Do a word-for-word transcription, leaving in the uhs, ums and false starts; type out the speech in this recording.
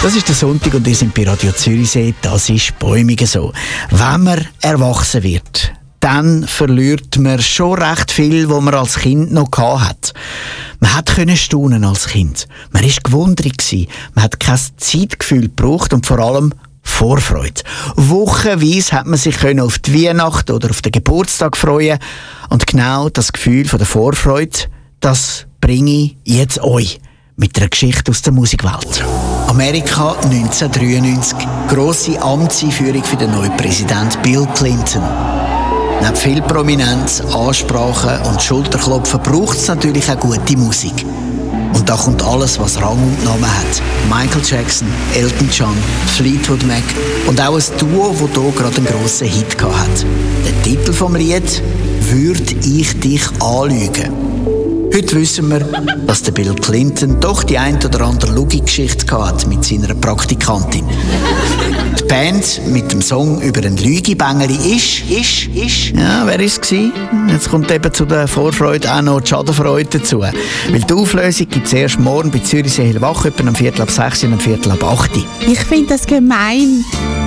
Das ist der Sonntag und wir sind bei Radio Zürichsee. Das ist Bäumige so. Wenn man erwachsen wird, dann verliert man schon recht viel, was man als Kind noch hat. Man hat können staunen als Kind. Man war gewundert. Man hat kein Zeitgefühl gebraucht und vor allem Vorfreude. Wochenweise hat man sich auf die Weihnacht oder auf den Geburtstag freuen. Und genau das Gefühl von der Vorfreude, das bringe ich jetzt euch mit einer Geschichte aus der Musikwelt. Amerika neunzehnhundertdreiundneunzig. Grosse Amtseinführung für den neuen Präsident Bill Clinton. Neben viel Prominenz, Ansprachen und Schulterklopfen braucht es natürlich auch gute Musik. Und da kommt alles, was Rang und Namen hat. Michael Jackson, Elton John, Fleetwood Mac und auch ein Duo, das hier gerade einen grossen Hit hatte. Der Titel vom Lied «Würde ich dich anlügen». Heute wissen wir, dass der Bill Clinton doch die ein oder andere Lüge-Geschichte hatte mit seiner Praktikantin. Die Band mit dem Song über einen Lügebängeli ist, ist, ist... Ja, wer war es? Jetzt kommt eben zu der Vorfreude auch noch die Schadenfreude dazu. Weil die Auflösung gibt es erst morgen bei Zürichsee Hellwach, etwa am Viertel ab sechs und am Viertel ab acht. Ich finde das gemein.